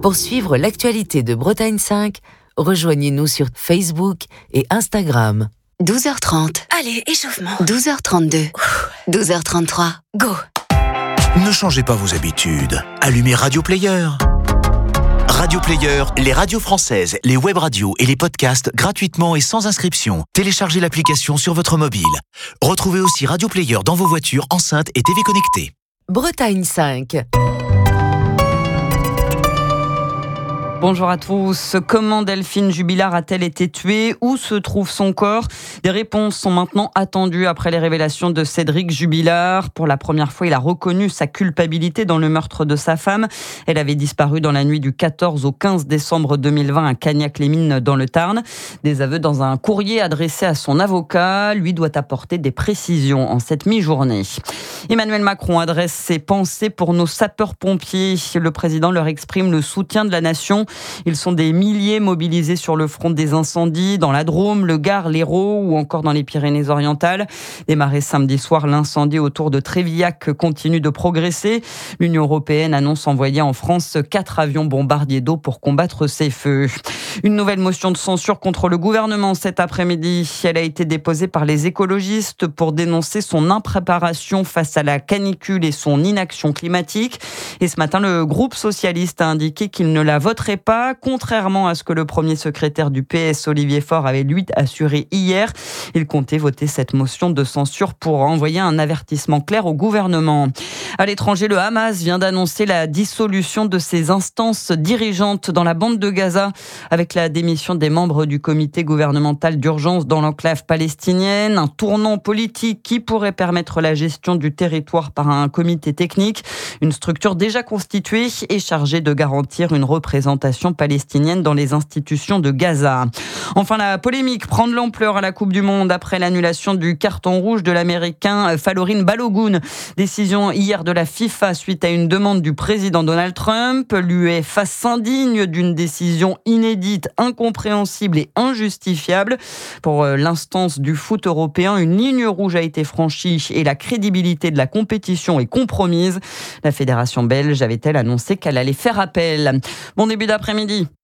Pour suivre l'actualité de Bretagne 5, rejoignez-nous sur Facebook et Instagram. 12h30. Allez, échauffement. 12h32. 12h33. Go. Ne changez pas vos habitudes. Allumez Radio Player. Radio Player, les radios françaises, les web radios et les podcasts gratuitement et sans inscription. Téléchargez l'application sur votre mobile. Retrouvez aussi Radio Player dans vos voitures, enceintes et TV connectées. Bretagne 5. Bonjour à tous. Comment Delphine Jubilard a-t-elle été tuée? Où se trouve son corps? Des réponses sont maintenant attendues après les révélations de Cédric Jubilard. Pour la première fois, il a reconnu sa culpabilité dans le meurtre de sa femme. Elle avait disparu dans la nuit du 14 au 15 décembre 2020 à Cagnac-les-Mines dans le Tarn. Des aveux dans un courrier adressé à son avocat. Lui doit apporter des précisions en cette mi-journée. Emmanuel Macron adresse ses pensées pour nos sapeurs-pompiers. Le président leur exprime le soutien de la nation. Ils sont des milliers mobilisés sur le front des incendies, dans la Drôme, le Gard, l'Hérault ou encore dans les Pyrénées-Orientales. Démarré samedi soir, l'incendie autour de Trévillac continue de progresser. L'Union européenne annonce envoyer en France 4 avions bombardiers d'eau pour combattre ces feux. Une nouvelle motion de censure contre le gouvernement cet après-midi. Elle a été déposée par les écologistes pour dénoncer son impréparation face à la canicule et son inaction climatique. Et ce matin, le groupe socialiste a indiqué qu'il ne la voterait pas, contrairement à ce que le premier secrétaire du PS, Olivier Faure, avait lui assuré hier. Il comptait voter cette motion de censure pour envoyer un avertissement clair au gouvernement. À l'étranger, le Hamas vient d'annoncer la dissolution de ses instances dirigeantes dans la bande de Gaza, avec la démission des membres du comité gouvernemental d'urgence dans l'enclave palestinienne, un tournant politique qui pourrait permettre la gestion du territoire par un comité technique, une structure déjà constituée et chargée de garantir une représentation palestinienne dans les institutions de Gaza. Enfin, la polémique prend de l'ampleur à la Coupe du Monde après l'annulation du carton rouge de l'Américain Falorin Balogun. Décision hier de la FIFA suite à une demande du président Donald Trump. L'UEFA s'indigne d'une décision inédite, incompréhensible et injustifiable. Pour l'instance du foot européen, une ligne rouge a été franchie et la crédibilité de la compétition est compromise. La fédération belge avait-elle annoncé qu'elle allait faire appel. Bon début d'après-midi.